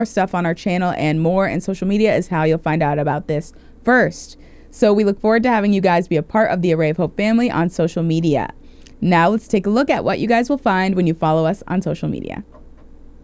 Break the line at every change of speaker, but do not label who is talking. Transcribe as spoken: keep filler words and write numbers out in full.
stuff on our channel and more, and social media is how you'll find out about this first. So we look forward to having you guys be a part of the Array of Hope family on social media. Now let's take a look at what you guys will find when you follow us on social media.